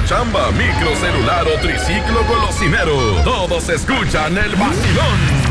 chamba, micro, celular o triciclo golosinero. Todos escuchan el vacilón.